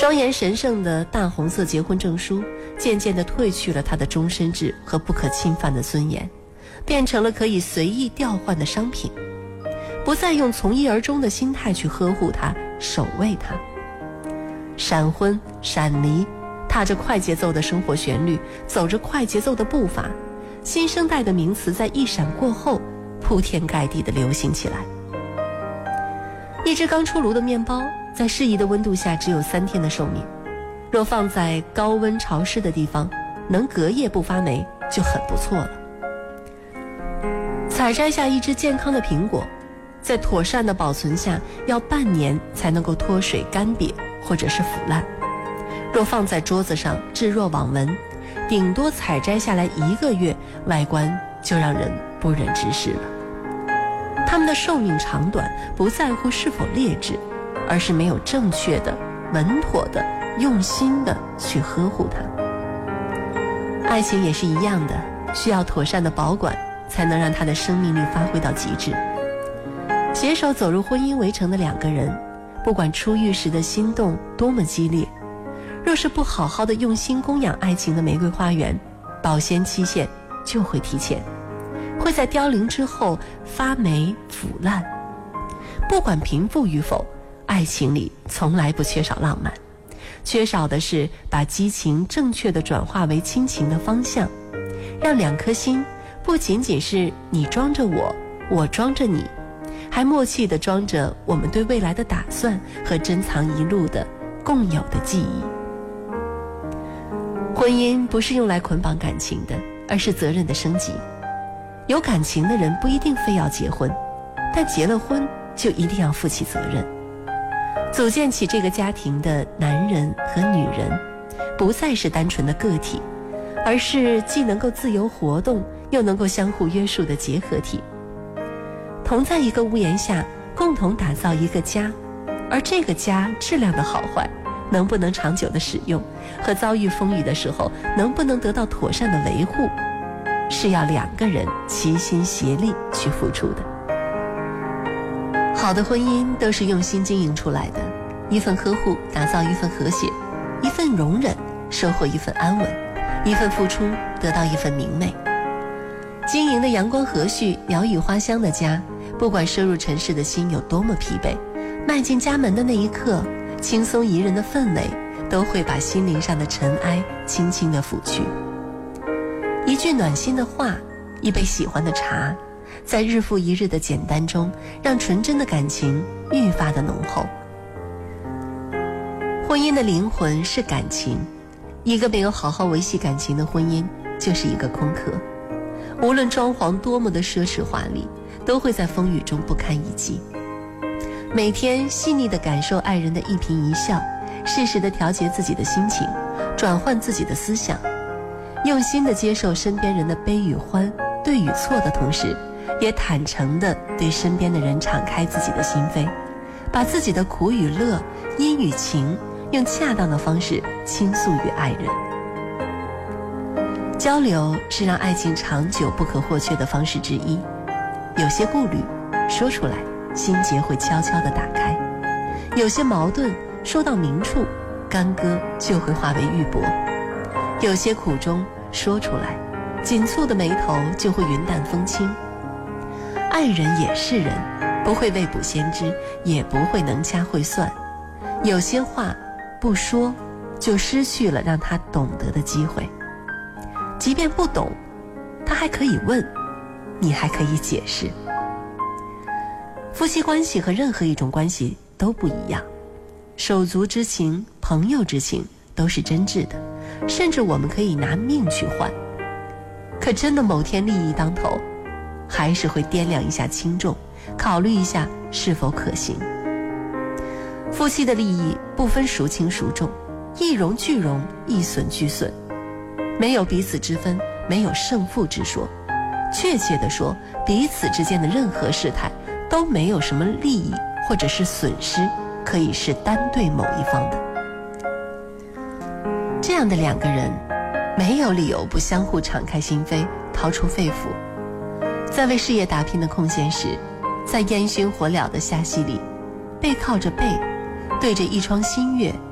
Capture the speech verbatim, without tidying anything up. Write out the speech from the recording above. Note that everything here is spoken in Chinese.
庄严神圣的大红色结婚证书渐渐地褪去了他的终身制和不可侵犯的尊严，变成了可以随意调换的商品，不再用从一而终的心态去呵护它、守卫它。闪婚、闪离，踏着快节奏的生活旋律，走着快节奏的步伐，新生代的名词在一闪过后铺天盖地地流行起来。一只刚出炉的面包在适宜的温度下只有三天的寿命，若放在高温潮湿的地方，能隔夜不发霉就很不错了。采摘下一只健康的苹果，在妥善的保存下要半年才能够脱水干瘪或者是腐烂，若放在桌子上置若罔闻，顶多采摘下来一个月，外观就让人不忍直视了。它们的寿命长短不在乎是否劣质，而是没有正确的、稳妥的、用心的去呵护它。爱情也是一样的，需要妥善的保管，才能让它的生命力发挥到极致。携手走入婚姻围城的两个人，不管初遇时的心动多么激烈，若是不好好的用心供养爱情的玫瑰花园，保鲜期限就会提前，会在凋零之后发霉腐烂。不管贫富与否，爱情里从来不缺少浪漫，缺少的是把激情正确的转化为亲情的方向，让两颗心不仅仅是你装着我，我装着你，还默契地装着我们对未来的打算和珍藏一路的共有的记忆。婚姻不是用来捆绑感情的，而是责任的升级。有感情的人不一定非要结婚，但结了婚就一定要负起责任。组建起这个家庭的男人和女人，不再是单纯的个体，而是既能够自由活动，又能够相互约束的结合体。同在一个屋檐下，共同打造一个家，而这个家质量的好坏，能不能长久的使用，和遭遇风雨的时候能不能得到妥善的维护，是要两个人齐心协力去付出的。好的婚姻都是用心经营出来的，一份呵护打造一份和谐，一份容忍收获一份安稳，一份付出得到一份明媚。经营的阳光和煦，鸟语花香的家，不管摄入尘世的心有多么疲惫，迈进家门的那一刻，轻松宜人的氛围都会把心灵上的尘埃轻轻地抚去。一句暖心的话，一杯喜欢的茶，在日复一日的简单中，让纯真的感情愈发的浓厚。婚姻的灵魂是感情，一个没有好好维系感情的婚姻就是一个空壳。无论装潢多么的奢侈华丽，都会在风雨中不堪一击。每天细腻地感受爱人的一颦一笑，适时地调节自己的心情，转换自己的思想，用心地接受身边人的悲与欢、对与错的同时，也坦诚地对身边的人敞开自己的心扉，把自己的苦与乐、阴与晴，用恰当的方式倾诉于爱人。交流是让爱情长久不可或缺的方式之一，有些顾虑说出来，心结会悄悄地打开；有些矛盾说到明处，干戈就会化为玉帛；有些苦衷说出来，紧蹙的眉头就会云淡风轻。爱人也是人，不会未卜先知，也不会能掐会算。有些话不说，就失去了让他懂得的机会。即便不懂，他还可以问，你还可以解释。夫妻关系和任何一种关系都不一样，手足之情、朋友之情都是真挚的，甚至我们可以拿命去换。可真的某天利益当头，还是会掂量一下轻重，考虑一下是否可行。夫妻的利益不分孰轻孰重，一荣俱荣，一损俱损，没有彼此之分，没有胜负之说。确切地说，彼此之间的任何事态都没有什么利益或者是损失可以是单对某一方的。这样的两个人没有理由不相互敞开心扉，掏出肺腑。在为事业打拼的空闲时，在烟熏火燎的夏夕里，背靠着背，对着一窗新月，